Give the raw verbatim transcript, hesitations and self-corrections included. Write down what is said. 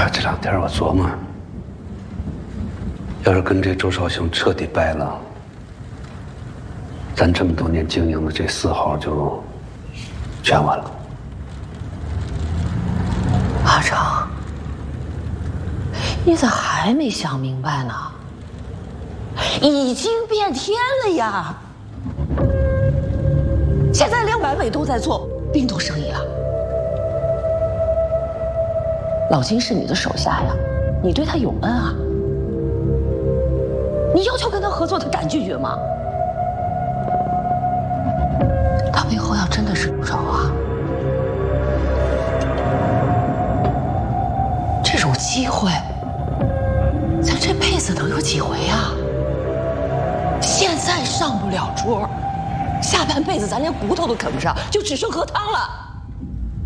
啊，这两天我琢磨，要是跟这周少兄彻底掰了，咱这么多年经营的这四号就全完了。 阿成，你咋还没想明白呢？已经变天了呀！现在连完美都在做冰豆生意了。老金是你的手下呀，你对他有恩啊。你要求跟他合作，他敢拒绝吗？他背后要真的是周少啊，这种机会，咱这辈子能有几回啊？现在上不了桌，下半辈子咱连骨头都啃不上，就只剩喝汤了。